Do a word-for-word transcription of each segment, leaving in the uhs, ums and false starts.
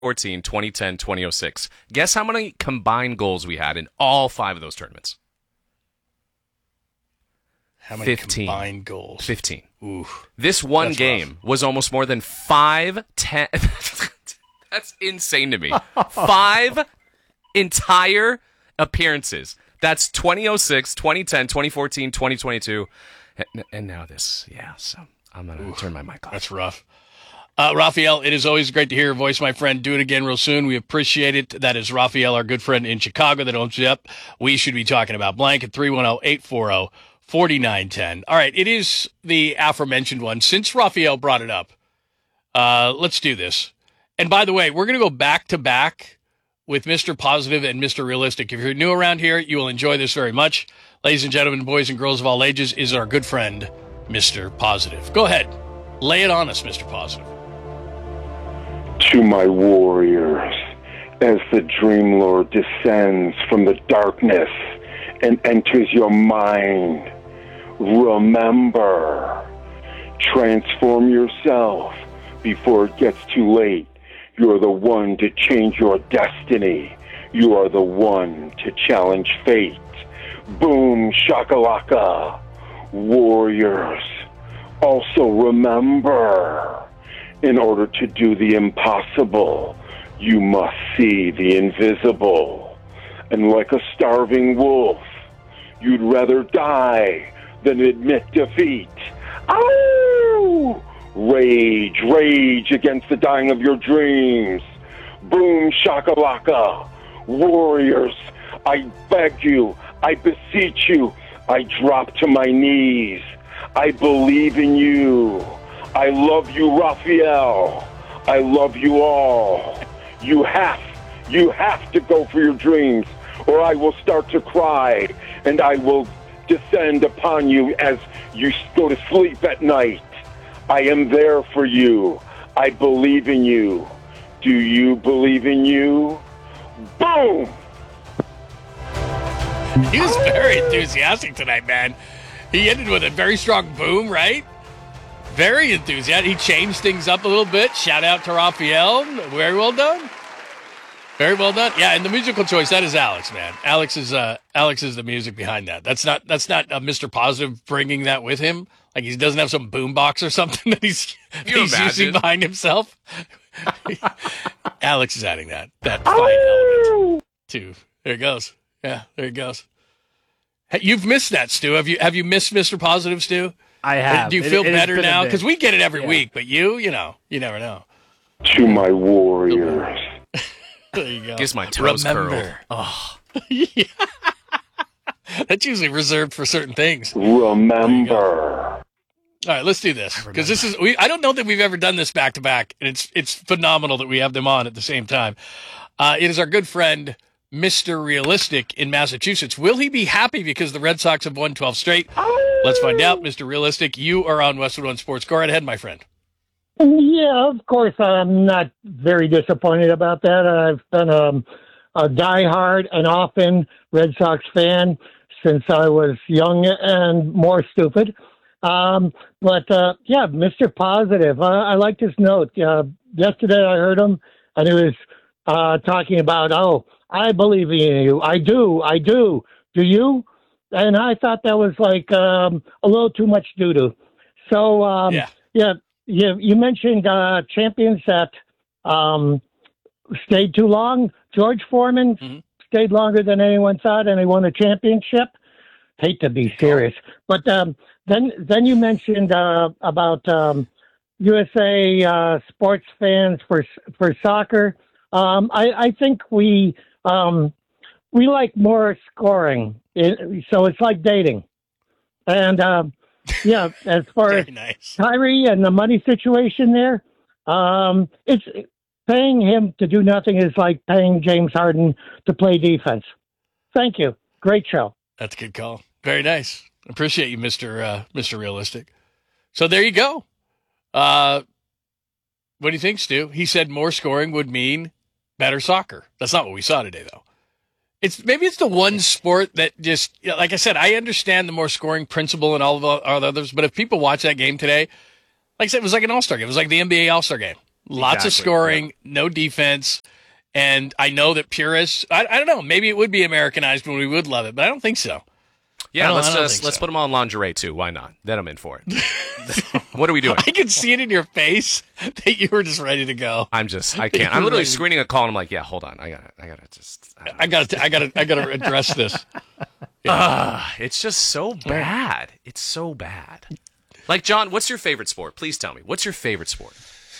fourteen, twenty ten, twenty oh six. Guess how many combined goals we had in all five of those tournaments? How many fifteen. Combined goals? fifteen. Ooh. This one That's game rough. was almost more than five, ten. That's insane to me. Five entire appearances. That's twenty oh six, twenty ten, twenty fourteen, twenty twenty-two, and, and now this. Yeah, so I'm going to turn my mic off. That's rough. Uh, Raphael, it is always great to hear your voice, my friend. Do it again real soon. We appreciate it. That is Raphael, our good friend in Chicago that owns you up. We should be talking about blank at three one zero, eight four zero, four nine one zero. All right, it is the aforementioned one. Since Raphael brought it up, uh, let's do this. And by the way, we're going to go back to back with Mister Positive and Mister Realistic. If you're new around here, you will enjoy this very much. Ladies and gentlemen, boys and girls of all ages, is our good friend, Mister Positive. Go ahead. Lay it on us, Mister Positive. To my warriors, as the Dream Lord descends from the darkness and enters your mind, remember, transform yourself before it gets too late. You are the one to change your destiny. You are the one to challenge fate. Boom, shakalaka. Warriors, also remember, in order to do the impossible, you must see the invisible. And like a starving wolf, you'd rather die than admit defeat. Ow! Rage, rage against the dying of your dreams. Boom, shakalaka. Warriors, I beg you, I beseech you, I drop to my knees. I believe in you. I love you, Raphael. I love you all. You have, you have to go for your dreams, or I will start to cry, and I will descend upon you as you go to sleep at night. I am there for you. I believe in you. Do you believe in you? Boom! He was very enthusiastic tonight, man. He ended with a very strong boom, right? Very enthusiastic. He changed things up a little bit. Shout out to Raphael. Very well done. Very well done. Yeah, and the musical choice, that is Alex, man. Alex is uh, Alex is the music behind that. That's not that's not uh, Mister Positive bringing that with him. Like he doesn't have some boom box or something that he's he's using behind himself. Alex is adding that that fine element too. There it goes. Yeah, there it goes. Hey, you've missed that, Stu. Have you have you missed Mister Positive, Stu? I have. Do you feel it, it better now? a Because we get it every yeah. week, but you, you know, you never know. To my warriors. There you go. Gives my toes Remember. curled. Oh. Yeah. That's usually reserved for certain things. Remember. All right, let's do this because this is. We, I don't know that we've ever done this back to back, and it's it's phenomenal that we have them on at the same time. Uh, it is our good friend Mister Realistic in Massachusetts. Will he be happy because the Red Sox have won twelve straight? Let's find out. Mister Realistic, you are on Westwood One Sports. Go right ahead, my friend. Yeah, of course. I'm not very disappointed about that. I've been um, a diehard and often Red Sox fan since I was young and more stupid. Um, but, uh, yeah, Mister Positive, uh, I like his note. Uh, yesterday I heard him, and he was uh, talking about, oh, I believe in you. I do. I do. Do you? And I thought that was like um, a little too much doo-doo. So, um, yeah. yeah, you, you mentioned uh, champions that um, stayed too long. George Foreman mm-hmm. stayed longer than anyone thought, and he won a championship. Hate to be serious. But um, then then you mentioned uh, about um, U S A uh, sports fans for for soccer. Um, I, I think we um, we like more scoring. It, so it's like dating. And, um, yeah, as far as nice. Kyrie and the money situation there, um, it's paying him to do nothing is like paying James Harden to play defense. Thank you. Great show. That's a good call. Very nice. Appreciate you, Mister Uh, Mister Realistic. So there you go. Uh, what do you think, Stu? He said more scoring would mean better soccer. That's not what we saw today, though. It's maybe it's the one sport that just, you know, like I said, I understand the more scoring principle and all of the, all the others, but if people watch that game today, like I said, it was like an all-star game. It was like the N B A all-star game. Lots Exactly. of scoring, no defense. And I know that purists, I, I don't know, maybe it would be Americanized when we would love it, but I don't think so. Yeah, I let's don't just think let's so. put them all in lingerie too. Why not? Then I'm in for it. What are we doing? I can see it in your face that you were just ready to go. I'm just I You're can't. I'm literally ready. screening a call and I'm like, yeah, hold on. I gotta I gotta just I I gotta, I gotta, I gotta address this. Ah, it's just so bad. It's so bad. Like, John, what's your favorite sport? Please tell me. What's your favorite sport?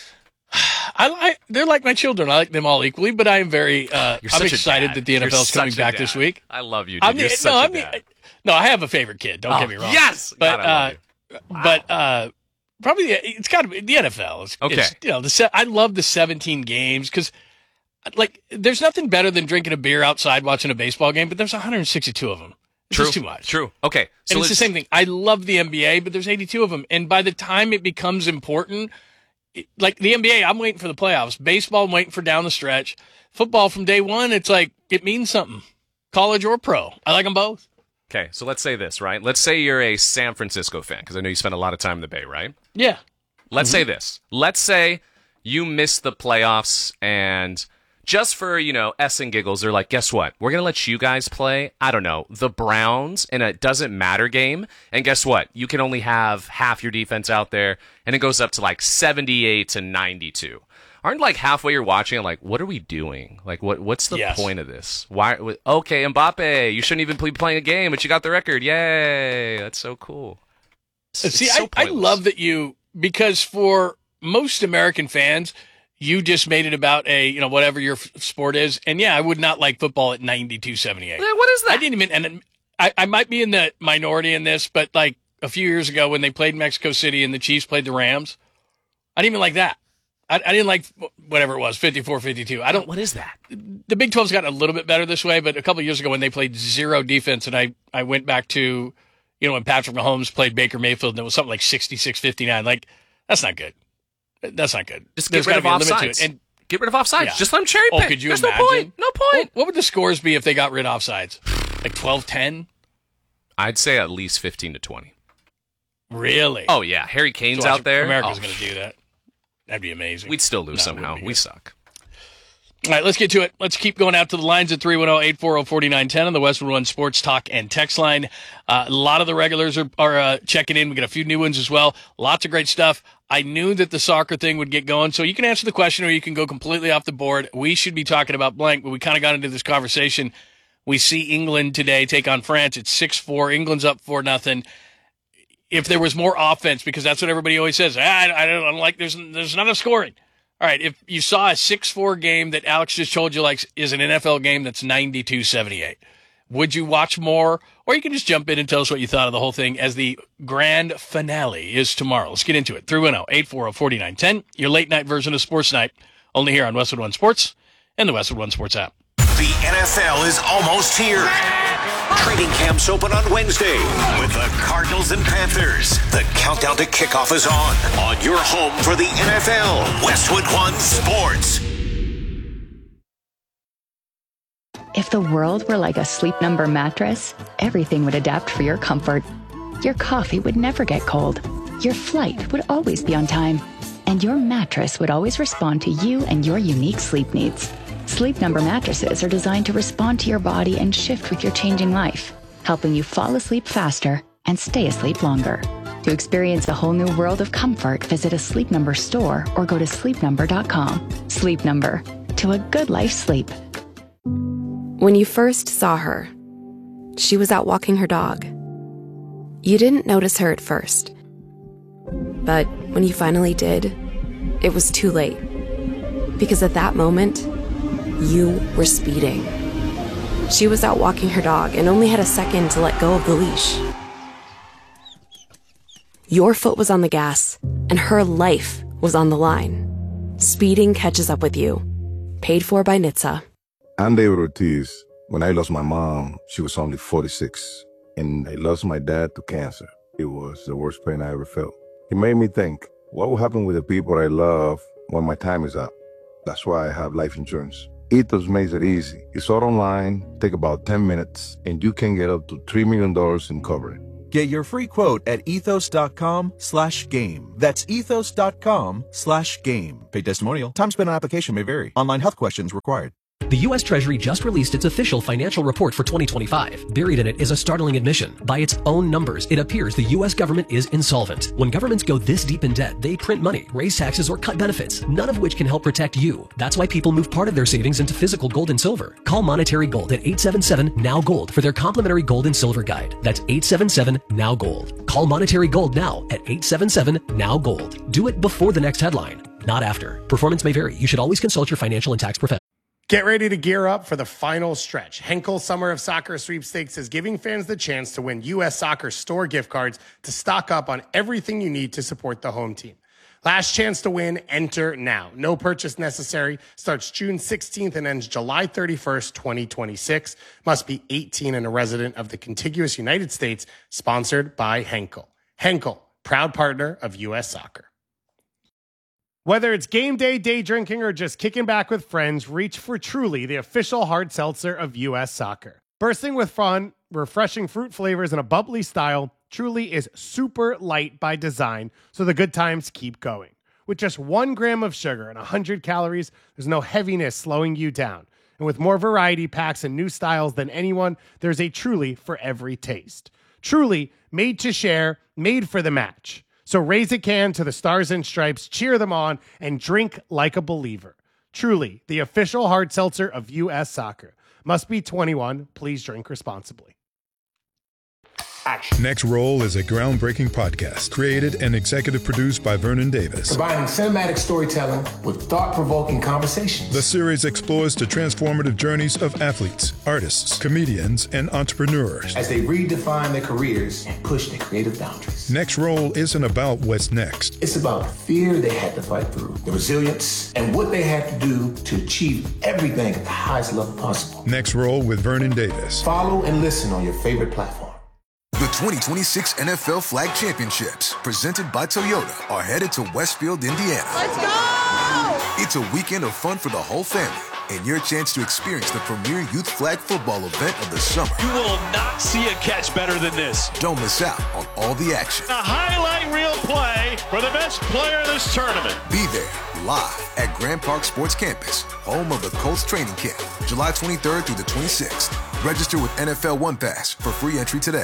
I like, they're like my children. I like them all equally, but I am very, uh, You're I'm such a excited dad. that the N F L You're is coming such a back dad. this week. I love you, dude. I mean, You're no, such I a mean, dad. no, I have a favorite kid. Don't Oh, get me wrong. yes! but God, I love uh, but uh, probably the, it's got to be the N F L. It's, Okay. it's, you know, the se- I love the seventeen games because, like, there's nothing better than drinking a beer outside watching a baseball game. But there's one hundred sixty-two of them. It's True. just too much. True. Okay. So And it's the let's- same thing. I love the N B A, but there's eighty-two of them. And by the time it becomes important, it- like the N B A, I'm waiting for the playoffs. Baseball, I'm waiting for down the stretch. Football, from day one, it's like, it means something. College or pro. I like them both. Okay, so let's say this, right? Let's say you're a San Francisco fan, because I know you spend a lot of time in the Bay, right? Yeah. Let's Mm-hmm. say this. Let's say you miss the playoffs, and just for, you know, S and giggles, they're like, guess what? We're going to let you guys play, I don't know, the Browns in a doesn't matter game. And guess what? You can only have half your defense out there, and it goes up to like seventy-eight to ninety-two. Aren't like halfway you're watching it like, what are we doing? Like, what? what's the Yes. point of this? Why? Okay, Mbappe, you shouldn't even be playing a game, but you got the record. Yay! That's so cool. It's- it's See, so I, I pointless. love that you, because for most American fans, you just made it about a, you know, whatever your f- sport is. And yeah, I would not like football at ninety-two seventy-eight. Yeah, what is that? I didn't even, and I, I might be in the minority in this, but like a few years ago when they played Mexico City and the Chiefs played the Rams, I didn't even like that. I, I didn't like whatever it was, fifty-four fifty-two. I don't, What is that? the Big twelve's gotten a little bit better this way, but a couple of years ago when they played zero defense and I, I went back to, you know, when Patrick Mahomes played Baker Mayfield and it was something like sixty-six fifty-nine, like that's not good. That's not good. Just There's get rid of gotta be a limit to offsides. it. And Get rid of offsides. Yeah. Just let them cherry Oh, pick. could you There's imagine? no point. No point. what would the scores be if they got rid of offsides? Like twelve ten? I'd say at least fifteen to twenty. Really? Oh, yeah. Harry Kane's So out there. America's Oh, going to do that. That'd be amazing. We'd still lose No, it somehow. wouldn't be We good. suck. All right, let's get to it. Let's keep going out to the lines at three one zero, eight four zero, four nine one zero on the Westwood One Sports Talk and Text line. Uh, a lot of the regulars are, are uh, checking in. We got a few new ones as well. Lots of great stuff. I knew that the soccer thing would get going, so you can answer the question or you can go completely off the board. We should be talking about blank, but we kind of got into this conversation. We see England today take on France. It's six four. England's up four nothing. If there was more offense, because that's what everybody always says. Ah, I, I don't I don't like there's there's not enough scoring. All right, if you saw a six four game that Alex just told you like is an N F L game that's ninety-two seventy-eight, would you watch more? Or you can just jump in and tell us what you thought of the whole thing as the grand finale is tomorrow. Let's get into it. three one zero, eight four zero, four nine one zero, your late night version of Sports Night, only here on Westwood One Sports and the Westwood One Sports app. The N F L is almost here. Training camps open on Wednesday with the Cardinals and Panthers. The countdown to kickoff is on. On your home for the N F L, Westwood One Sports. If the world were like a Sleep Number mattress, everything would adapt for your comfort. Your coffee would never get cold. Your flight would always be on time. And your mattress would always respond to you and your unique sleep needs. Sleep Number mattresses are designed to respond to your body and shift with your changing life, helping you fall asleep faster and stay asleep longer. To experience a whole new world of comfort, visit a Sleep Number store or go to sleep number dot com. Sleep Number. To a good life sleep. When you first saw her, she was out walking her dog. You didn't notice her at first. But when you finally did, it was too late. Because at that moment, you were speeding. She was out walking her dog and only had a second to let go of the leash. Your foot was on the gas, and her life was on the line. Speeding catches up with you. Paid for by N H T S A. I'm David Ortiz. When I lost my mom, she was only forty-six. And I lost my dad to cancer. It was the worst pain I ever felt. It made me think, what will happen with the people I love when my time is up? That's why I have life insurance. Ethos makes it easy. It's all online, take about ten minutes, and you can get up to three million dollars in coverage. Get your free quote at ethos.com slash game. That's ethos.com slash game. Paid testimonial. Time spent on application may vary. Online health questions required. The U S Treasury just released its official financial report for twenty twenty-five. Buried in it is a startling admission. By its own numbers, it appears the U S government is insolvent. When governments go this deep in debt, they print money, raise taxes, or cut benefits, none of which can help protect you. That's why people move part of their savings into physical gold and silver. Call Monetary Gold at eight seven seven, N O W Gold for their complimentary gold and silver guide. That's eight seven seven, N O W Gold. Call Monetary Gold now at eight seven seven, N O W Gold. Do it before the next headline, not after. Performance may vary. You should always consult your financial and tax professional. Get ready to gear up for the final stretch. Henkel Summer of Soccer Sweepstakes is giving fans the chance to win U S Soccer store gift cards to stock up on everything you need to support the home team. Last chance to win, enter now. No purchase necessary. Starts June sixteenth and ends July thirty-first, twenty twenty-six. Must be eighteen and a resident of the contiguous United States. Sponsored by Henkel. Henkel, proud partner of U S Soccer. Whether it's game day, day drinking, or just kicking back with friends, reach for Truly, the official hard seltzer of U S Soccer. Bursting with fun, refreshing fruit flavors, and a bubbly style, Truly is super light by design, so the good times keep going. With just one gram of sugar and one hundred calories, there's no heaviness slowing you down. And with more variety packs and new styles than anyone, there's a Truly for every taste. Truly, made to share, made for the match. So raise a can to the Stars and Stripes, cheer them on, and drink like a believer. Truly, the official hard seltzer of U S Soccer. Must be twenty-one. Please drink responsibly. Action. Next Roll is a groundbreaking podcast created and executive produced by Vernon Davis. Combining cinematic storytelling with thought-provoking conversations. The series explores the transformative journeys of athletes, artists, comedians, and entrepreneurs as they redefine their careers and push their creative boundaries. Next Roll isn't about what's next. It's about the fear they had to fight through, the resilience, and what they had to do to achieve everything at the highest level possible. Next Roll with Vernon Davis. Follow and listen on your favorite platform. The twenty twenty-six N F L Flag Championships, presented by Toyota, are headed to Westfield, Indiana. Let's go! It's a weekend of fun for the whole family, and your chance to experience the premier youth flag football event of the summer. You will not see a catch better than this. Don't miss out on all the action. A highlight reel play for the best player of this tournament. Be there, live at Grand Park Sports Campus, home of the Colts training camp, July twenty-third through the twenty-sixth. Register with N F L One Pass for free entry today.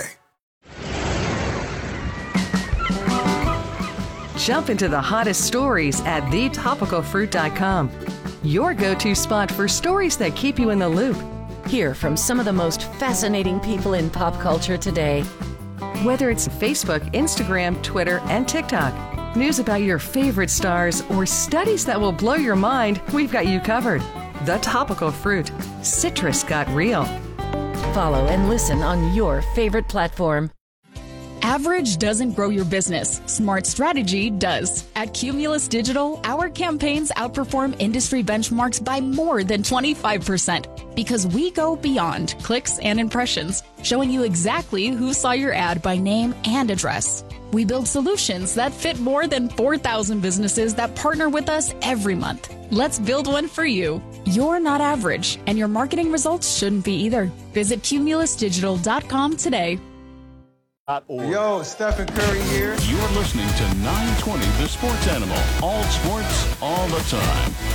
Jump into the hottest stories at the topical fruit dot com. Your go-to spot for stories that keep you in the loop. Hear from some of the most fascinating people in pop culture today. Whether it's Facebook, Instagram, Twitter, and TikTok, news about your favorite stars, or studies that will blow your mind, we've got you covered. The Topical Fruit. Citrus got real. Follow and listen on your favorite platform. Average doesn't grow your business. Smart strategy does. At Cumulus Digital, our campaigns outperform industry benchmarks by more than twenty-five percent because we go beyond clicks and impressions, showing you exactly who saw your ad by name and address. We build solutions that fit more than four thousand businesses that partner with us every month. Let's build one for you. You're not average, and your marketing results shouldn't be either. Visit cumulus digital dot com today. Yo, Stephen Curry here. You're listening to nine twenty The Sports Animal. All sports, all the time.